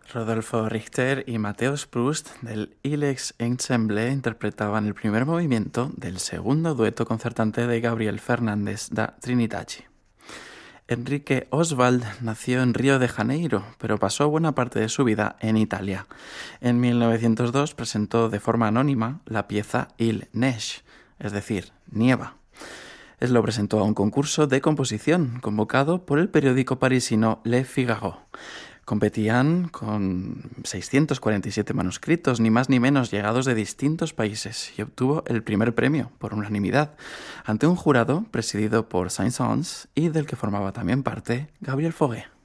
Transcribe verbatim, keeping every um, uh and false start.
Rodolfo Richter y Matthäus Proust del Ilex Ensemble interpretaban el primer movimiento del segundo dueto concertante de Gabriel Fernández da Trindade. Enrique Oswald nació en Río de Janeiro, pero pasó buena parte de su vida en Italia. En mil novecientos dos presentó de forma anónima la pieza Il Neige, es decir, Nieva. Él lo presentó a un concurso de composición convocado por el periódico parisino Le Figaro. Competían con seiscientos cuarenta y siete manuscritos, ni más ni menos, llegados de distintos países, y obtuvo el primer premio por unanimidad ante un jurado presidido por Saint-Saëns y del que formaba también parte Gabriel Fauré.